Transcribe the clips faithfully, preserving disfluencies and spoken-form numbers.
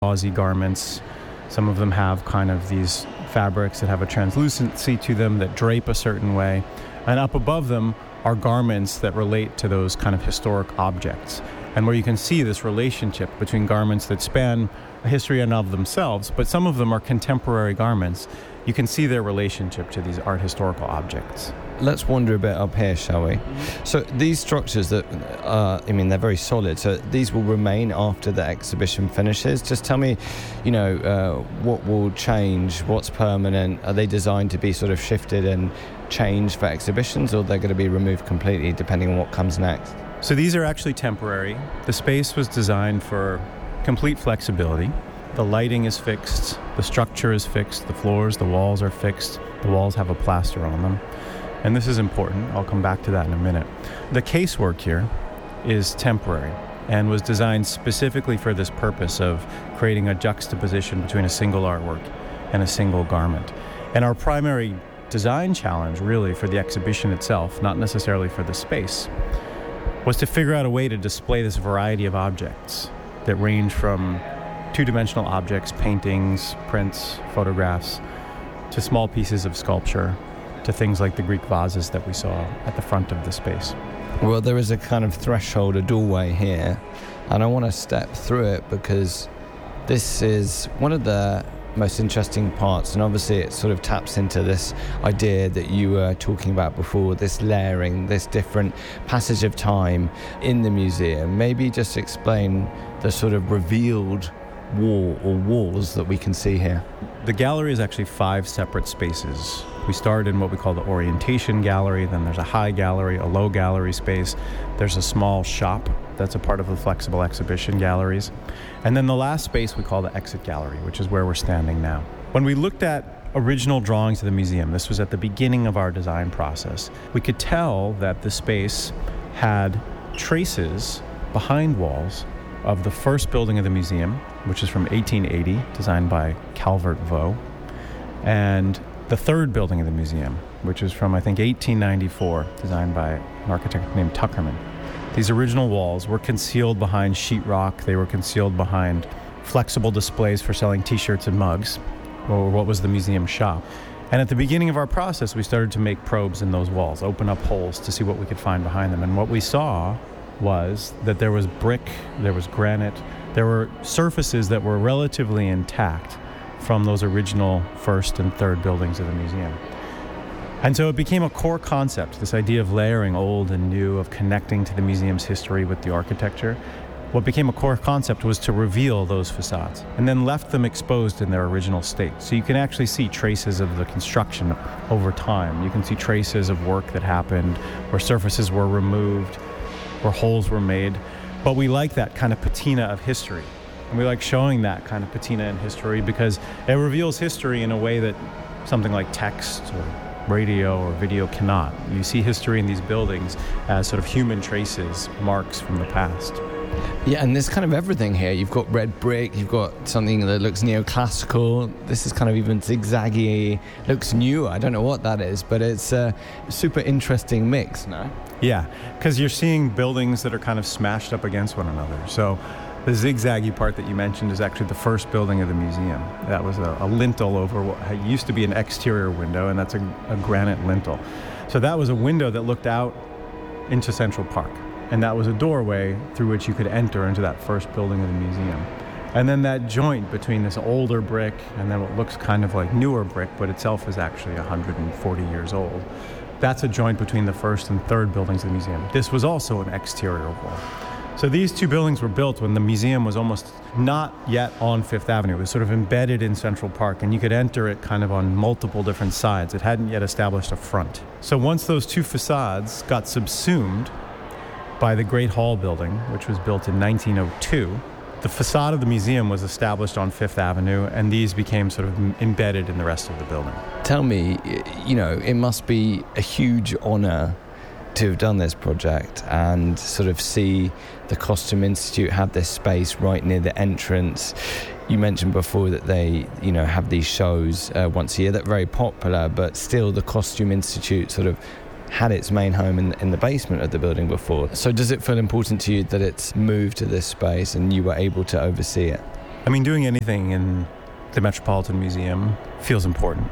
gauzy garments. Some of them have kind of these fabrics that have a translucency to them that drape a certain way. And up above them are garments that relate to those kind of historic objects. And where you can see this relationship between garments that span a history in of themselves, but some of them are contemporary garments. You can see their relationship to these art historical objects. Let's wander a bit up here, shall we? Mm-hmm. So these structures that, uh, I mean, they're very solid. So these will remain after the exhibition finishes. Just tell me, you know, uh, what will change? What's permanent? Are they designed to be sort of shifted and changed for exhibitions, or they're going to be removed completely depending on what comes next? So these are actually temporary. The space was designed for complete flexibility. The lighting is fixed, the structure is fixed, the floors, the walls are fixed, the walls have a plaster on them. And this is important. I'll come back to that in a minute. The casework here is temporary and was designed specifically for this purpose of creating a juxtaposition between a single artwork and a single garment. And our primary design challenge, really, for the exhibition itself, not necessarily for the space, was to figure out a way to display this variety of objects that range from two-dimensional objects, paintings, prints, photographs, to small pieces of sculpture, to things like the Greek vases that we saw at the front of the space. Well, there is a kind of threshold, a doorway here, and I want to step through it because this is one of the most interesting parts, and obviously it sort of taps into this idea that you were talking about before, this layering, this different passage of time in the museum. Maybe just explain the sort of revealed wall or walls that we can see here. The gallery is actually five separate spaces. We start in what we call the orientation gallery, then there's a high gallery, a low gallery space, there's a small shop that's a part of the flexible exhibition galleries, and then the last space we call the exit gallery, which is where we're standing now. When we looked at original drawings of the museum, this was at the beginning of our design process, we could tell that the space had traces behind walls of the first building of the museum, which is from eighteen eighty, designed by Calvert Vaux, and the third building of the museum, which is from, I think, eighteen ninety-four, designed by an architect named Tuckerman. These original walls were concealed behind sheetrock. They were concealed behind flexible displays for selling T-shirts and mugs, or what was the museum shop. And at the beginning of our process, we started to make probes in those walls, open up holes to see what we could find behind them. And what we saw was that there was brick, there was granite, there were surfaces that were relatively intact from those original first and third buildings of the museum. And so it became a core concept, this idea of layering old and new, of connecting to the museum's history with the architecture. What became a core concept was to reveal those facades and then left them exposed in their original state. So you can actually see traces of the construction over time. You can see traces of work that happened, where surfaces were removed, where holes were made. But we like that kind of patina of history. And we like showing that kind of patina in history because it reveals history in a way that something like text or radio or video cannot. You see history in these buildings as sort of human traces, marks from the past. Yeah, and there's kind of everything here. You've got red brick, you've got something that looks neoclassical. This is kind of even zigzaggy, looks new. I don't know what that is, but it's a super interesting mix, no? Yeah, because you're seeing buildings that are kind of smashed up against one another. So the zigzaggy part that you mentioned is actually the first building of the museum. That was a, a lintel over what used to be an exterior window, and that's a, a granite lintel. So that was a window that looked out into Central Park. And that was a doorway through which you could enter into that first building of the museum. And then that joint between this older brick and then what looks kind of like newer brick, but itself is actually one hundred forty years old. That's a joint between the first and third buildings of the museum. This was also an exterior wall. So these two buildings were built when the museum was almost not yet on Fifth Avenue. It was sort of embedded in Central Park, and you could enter it kind of on multiple different sides. It hadn't yet established a front. So once those two facades got subsumed by the Great Hall building, which was built in nineteen oh two, the facade of the museum was established on Fifth Avenue, and these became sort of embedded in the rest of the building. Tell me, you know, it must be a huge honor to have done this project and sort of see the Costume Institute have this space right near the entrance. You mentioned before that they, you know, have these shows uh, once a year that are very popular, but still the Costume Institute sort of had its main home in, in the basement of the building before. So does it feel important to you that it's moved to this space and you were able to oversee it? I mean, doing anything in the Metropolitan Museum feels important.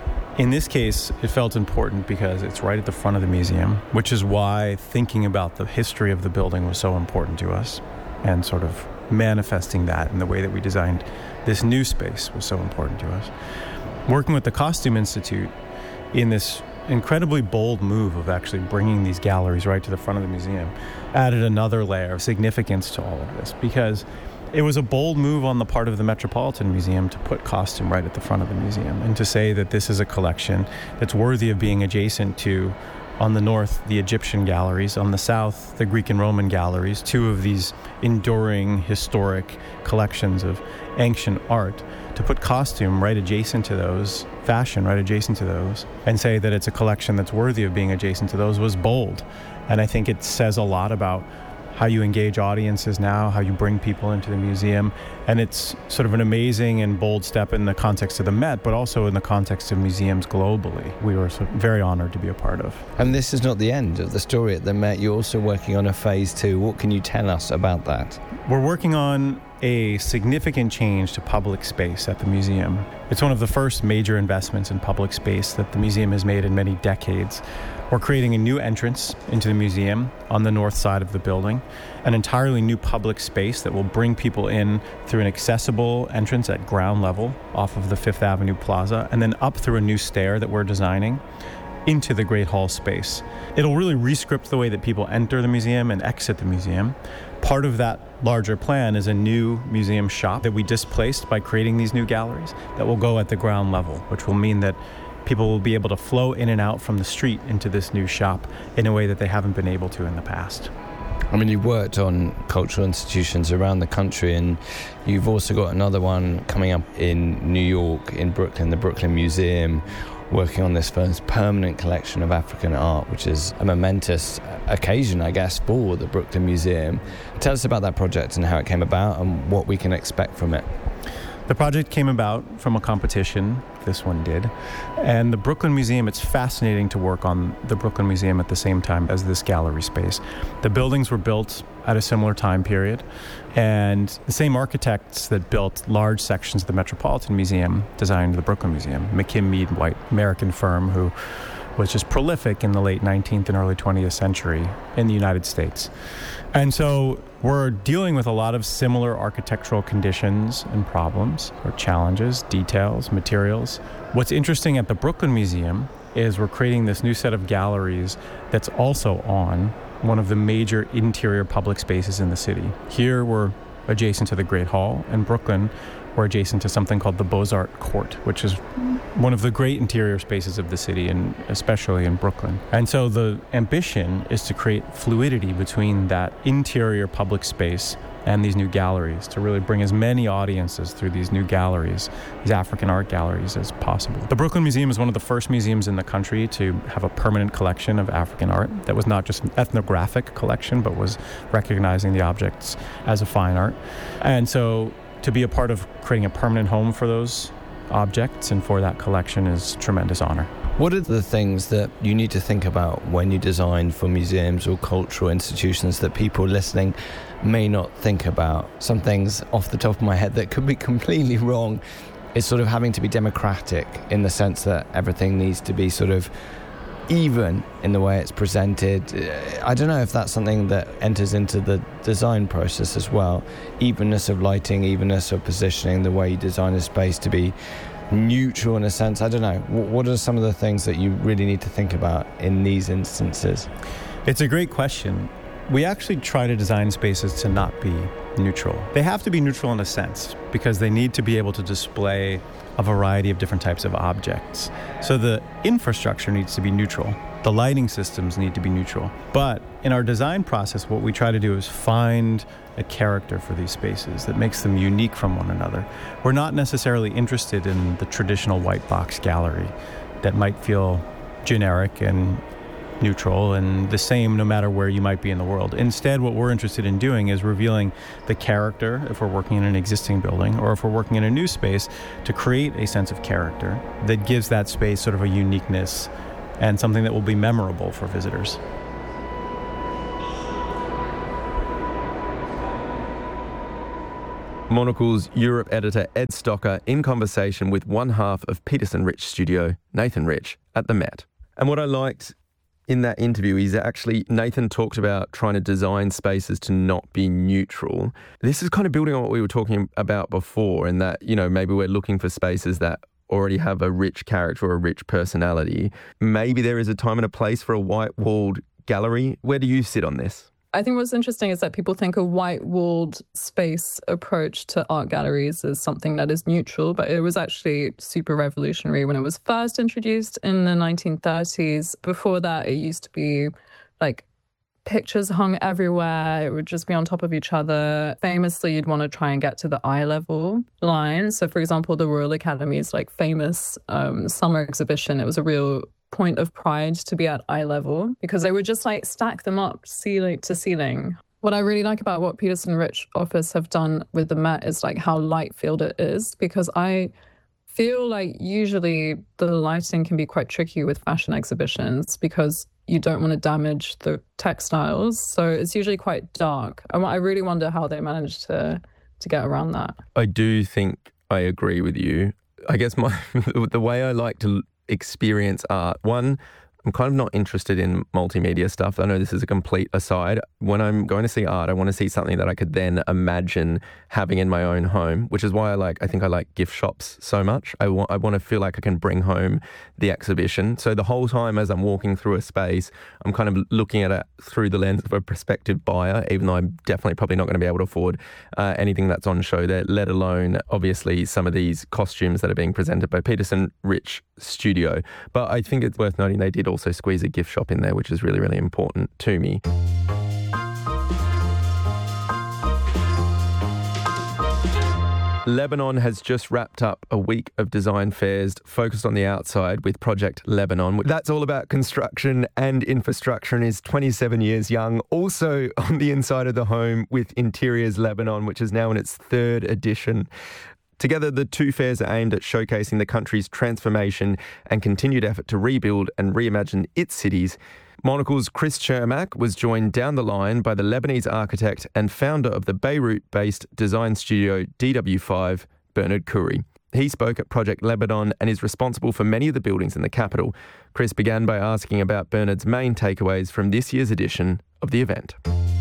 In this case, it felt important because it's right at the front of the museum, which is why thinking about the history of the building was so important to us, and sort of manifesting that in the way that we designed this new space was so important to us. Working with the Costume Institute in this incredibly bold move of actually bringing these galleries right to the front of the museum added another layer of significance to all of this, because it was a bold move on the part of the Metropolitan Museum to put costume right at the front of the museum and to say that this is a collection that's worthy of being adjacent to, on the north, the Egyptian galleries, on the south, the Greek and Roman galleries, two of these enduring historic collections of ancient art. To put costume right adjacent to those, fashion right adjacent to those, and say that it's a collection that's worthy of being adjacent to those was bold. And I think it says a lot about how you engage audiences now, how you bring people into the museum. And it's sort of an amazing and bold step in the context of the Met, but also in the context of museums globally. We were so very honored to be a part of. And this is not the end of the story at the Met. You're also working on a phase two. What can you tell us about that? We're working on a significant change to public space at the museum. It's one of the first major investments in public space that the museum has made in many decades. We're creating a new entrance into the museum on the north side of the building, an entirely new public space that will bring people in through an accessible entrance at ground level off of the Fifth Avenue Plaza, and then up through a new stair that we're designing into the Great Hall space. It'll really re-script the way that people enter the museum and exit the museum. Part of that larger plan is a new museum shop that we displaced by creating these new galleries that will go at the ground level, which will mean that people will be able to flow in and out from the street into this new shop in a way that they haven't been able to in the past. I mean, you've worked on cultural institutions around the country, and you've also got another one coming up in New York, in Brooklyn, the Brooklyn Museum, working on this first permanent collection of African art, which is a momentous occasion, I guess, for the Brooklyn Museum. Tell us about that project and how it came about and what we can expect from it. The project came about from a competition, this one did, and the Brooklyn Museum, it's fascinating to work on the Brooklyn Museum at the same time as this gallery space. The buildings were built at a similar time period, and the same architects that built large sections of the Metropolitan Museum designed the Brooklyn Museum. McKim, Mead, White, American firm who was just prolific in the late nineteenth and early twentieth century in the United States. And so we're dealing with a lot of similar architectural conditions and problems, or challenges, details, materials. What's interesting at the Brooklyn Museum is we're creating this new set of galleries that's also on one of the major interior public spaces in the city. Here we're adjacent to the Great Hall. In Brooklyn, we're adjacent to something called the Beaux-Arts Court, which is one of the great interior spaces of the city, and especially in Brooklyn. And so the ambition is to create fluidity between that interior public space and these new galleries, to really bring as many audiences through these new galleries, these African art galleries, as possible. The Brooklyn Museum is one of the first museums in the country to have a permanent collection of African art that was not just an ethnographic collection, but was recognizing the objects as a fine art. And so to be a part of creating a permanent home for those objects and for that collection is tremendous honor. What are the things that you need to think about when you design for museums or cultural institutions that people listening may not think about? Some things off the top of my head that could be completely wrong is sort of having to be democratic, in the sense that everything needs to be sort of even in the way it's presented. I don't know if that's something that enters into the design process as well. Evenness of lighting, evenness of positioning, the way you design a space to be neutral in a sense. I don't know. What are some of the things that you really need to think about in these instances? It's a great question. We actually try to design spaces to not be neutral. They have to be neutral in a sense because they need to be able to display a variety of different types of objects. So the infrastructure needs to be neutral. The lighting systems need to be neutral. But in our design process, what we try to do is find a character for these spaces that makes them unique from one another. We're not necessarily interested in the traditional white box gallery that might feel generic and neutral and the same no matter where you might be in the world. Instead, what we're interested in doing is revealing the character, if we're working in an existing building or if we're working in a new space, to create a sense of character that gives that space sort of a uniqueness and something that will be memorable for visitors. Monocle's Europe editor Ed Stocker in conversation with one half of Peterson Rich Studio, Nathan Rich, at the Met. And what I liked in that interview is actually Nathan talked about trying to design spaces to not be neutral. This is kind of building on what we were talking about before, in that, you know, maybe we're looking for spaces that already have a rich character or a rich personality. Maybe there is a time and a place for a white-walled gallery. Where do you sit on this? I think what's interesting is that people think a white-walled space approach to art galleries is something that is neutral, but it was actually super revolutionary when it was first introduced in the nineteen thirties. Before that, it used to be like pictures hung everywhere. It would just be on top of each other. Famously, you'd want to try and get to the eye level line. So, for example, the Royal Academy's like famous um, summer exhibition, it was a real point of pride to be at eye level because they would just like stack them up ceiling to ceiling. What I really like about what Peterson Rich Office have done with the Met is like how light filled it is, because I feel like usually the lighting can be quite tricky with fashion exhibitions because you don't want to damage the textiles. So it's usually quite dark. I, I really wonder how they managed to to get around that. I do think I agree with you. I guess my the way I like to experience art, one, I'm kind of not interested in multimedia stuff. I know this is a complete aside. When I'm going to see art, I want to see something that I could then imagine having in my own home, which is why I like, I think I like gift shops so much. I want, I want to feel like I can bring home the exhibition. So the whole time as I'm walking through a space, I'm kind of looking at it through the lens of a prospective buyer, even though I'm definitely probably not going to be able to afford uh, anything that's on show there, let alone obviously some of these costumes that are being presented by Peterson Rich Studio. But I think it's worth noting they did also squeeze a gift shop in there, which is really, really important to me. Lebanon has just wrapped up a week of design fairs focused on the outside with Project Lebanon. That's all about construction and infrastructure and is twenty-seven years young. Also on the inside of the home with Interiors Lebanon, which is now in its third edition. Together, the two fairs are aimed at showcasing the country's transformation and continued effort to rebuild and reimagine its cities. Monocle's Chris Chermak was joined down the line by the Lebanese architect and founder of the Beirut-based design studio D W five, Bernard Khoury. He spoke at Project Lebanon and is responsible for many of the buildings in the capital. Chris began by asking about Bernard's main takeaways from this year's edition of the event.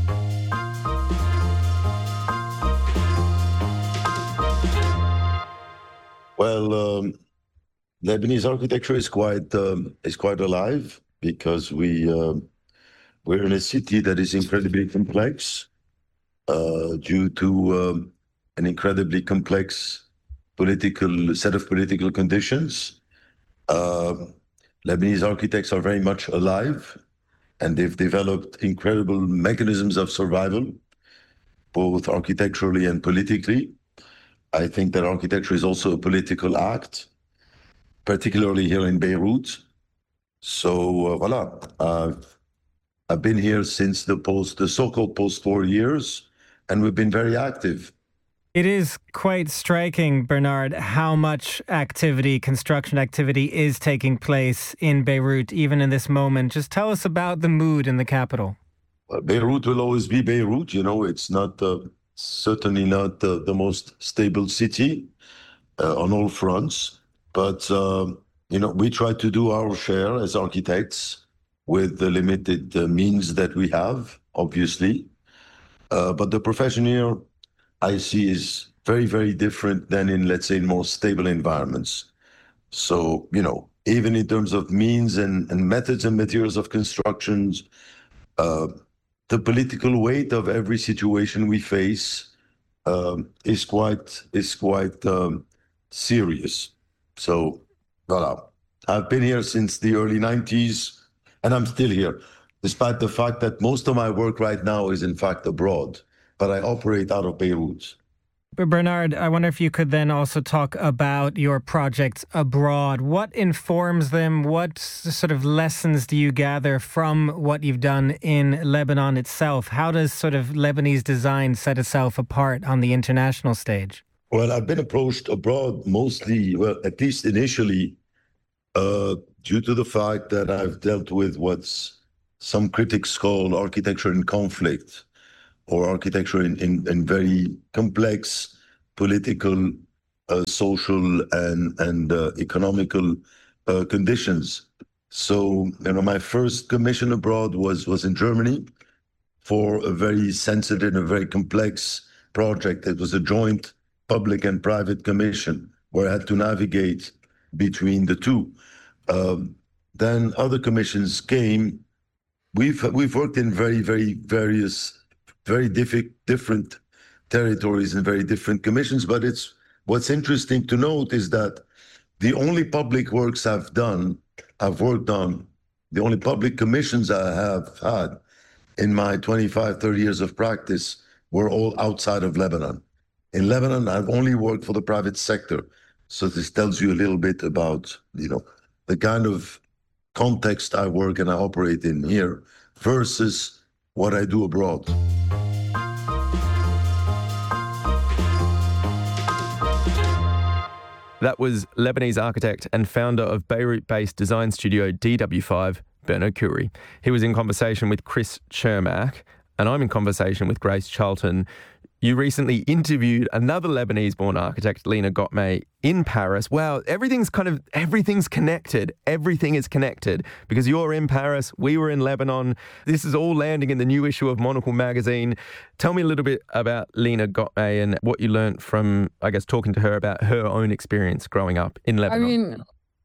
Well, um, Lebanese architecture is quite um, is quite alive because we uh, we're in a city that is incredibly complex uh, due to um, an incredibly complex political set of political conditions. Uh, Lebanese architects are very much alive, and they've developed incredible mechanisms of survival, both architecturally and politically. I think that architecture is also a political act, particularly here in Beirut. So, uh, voila. Uh, I've been here since the post, the so-called post-war years, and we've been very active. It is quite striking, Bernard, how much activity, construction activity is taking place in Beirut, even in this moment. Just tell us about the mood in the capital. Well, Beirut will always be Beirut. You know, it's not... Uh, Certainly not uh, the most stable city uh, on all fronts, but uh, you know we try to do our share as architects with the limited uh, means that we have, obviously. Uh, but the profession here, I see, is very, very different than in, let's say, in more stable environments. So you know, even in terms of means and, and methods and materials of constructions. Uh, The political weight of every situation we face um, is quite is quite um, serious. So, voilà. I've been here since the early nineties, and I'm still here, despite the fact that most of my work right now is in fact abroad. But I operate out of Beirut. Bernard, I wonder if you could then also talk about your projects abroad. What informs them? What sort of lessons do you gather from what you've done in Lebanon itself? How does sort of Lebanese design set itself apart on the international stage? Well, I've been approached abroad mostly, well, at least initially, uh, due to the fact that I've dealt with what's some critics call architecture in conflict, or architecture in, in, in very complex political, uh, social, and and uh, economical uh, conditions. So, you know, my first commission abroad was was in Germany for a very sensitive and very complex project. It was a joint public and private commission where I had to navigate between the two. Um, then other commissions came. We've we've worked in very, very various, very diffi- different territories and very different commissions. But it's what's interesting to note is that the only public works I've done, I've worked on, the only public commissions I have had in my twenty-five, thirty years of practice were all outside of Lebanon. In Lebanon, I've only worked for the private sector. So this tells you a little bit about, you know, the kind of context I work and I operate in here versus what I do abroad. That was Lebanese architect and founder of Beirut-based design studio D W five, Bernard Khoury. He was in conversation with Chris Chermak, and I'm in conversation with Grace Charlton. You recently interviewed another Lebanese-born architect, Lina Gottmay, in Paris. Wow, everything's kind of, everything's connected. Everything is connected because you're in Paris, we were in Lebanon. This is all landing in the new issue of Monocle magazine. Tell me a little bit about Lina Gottmay and what you learned from, I guess, talking to her about her own experience growing up in Lebanon. I mean,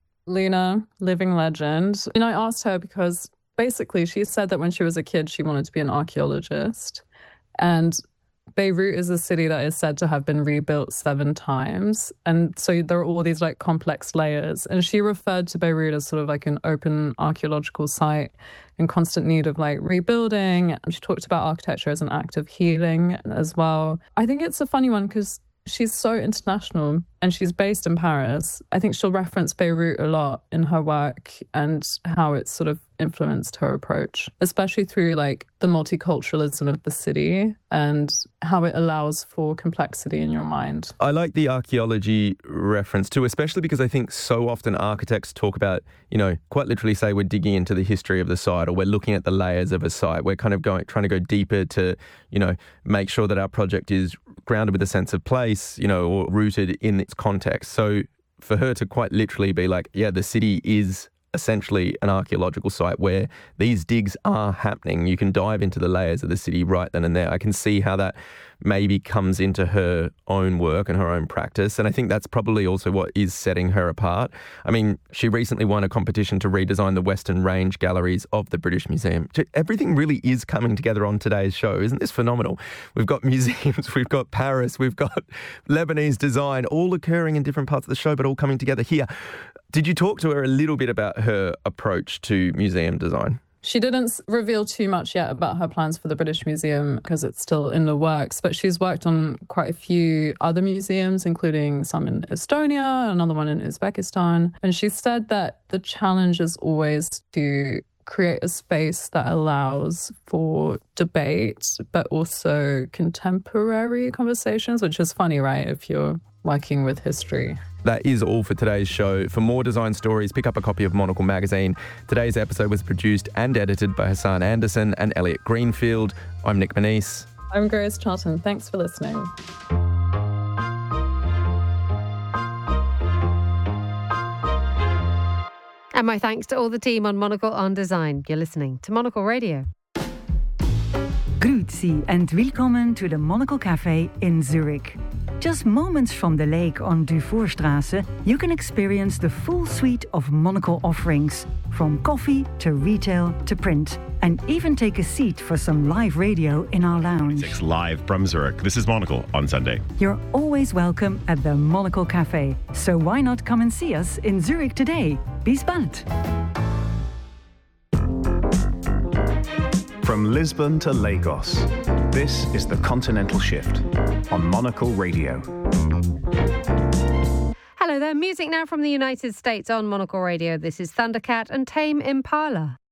Lina, living legend. And I asked her because basically she said that when she was a kid, she wanted to be an archaeologist. And Beirut is a city that is said to have been rebuilt seven times. And so there are all these like complex layers. And she referred to Beirut as sort of like an open archaeological site in constant need of like rebuilding. And she talked about architecture as an act of healing as well. I think it's a funny one because she's so international and she's based in Paris. I think she'll reference Beirut a lot in her work and how it's sort of influenced her approach, especially through like the multiculturalism of the city and how it allows for complexity in your mind. I like the archaeology reference too, especially because I think so often architects talk about, you know, quite literally say we're digging into the history of the site or we're looking at the layers of a site. We're kind of going, trying to go deeper to, you know, make sure that our project is grounded with a sense of place, you know, or rooted in its context. So for her to quite literally be like, yeah, the city is essentially an archaeological site where these digs are happening. You can dive into the layers of the city right then and there. I can see how that maybe comes into her own work and her own practice. And I think that's probably also what is setting her apart. I mean, she recently won a competition to redesign the Western Range galleries of the British Museum. Everything really is coming together on today's show. Isn't this phenomenal? We've got museums, we've got Paris, we've got Lebanese design, all occurring in different parts of the show, but all coming together here. Did you talk to her a little bit about her approach to museum design? She didn't reveal too much yet about her plans for the British Museum because it's still in the works, but she's worked on quite a few other museums, including some in Estonia, another one in Uzbekistan. And she said that the challenge is always to create a space that allows for debate, but also contemporary conversations, which is funny, right, if you're working with history. That is all for today's show. For more design stories, pick up a copy of Monocle magazine. Today's episode was produced and edited by Hassan Anderson and Elliot Greenfield. I'm Nick Manise. I'm Grace Charlton. Thanks for listening. And my thanks to all the team on Monocle on Design. You're listening to Monocle Radio. Grüezi and welcome to the Monocle Café in Zurich. Just moments from the lake on Dufourstrasse, you can experience the full suite of Monocle offerings, from coffee to retail to print, and even take a seat for some live radio in our lounge. Six live from Zurich. This is Monocle on Sunday. You're always welcome at the Monocle Café, so why not come and see us in Zurich today? Bis bald! From Lisbon to Lagos, this is The Continental Shift on Monocle Radio. Hello there, music now from the United States on Monocle Radio. This is Thundercat and Tame Impala.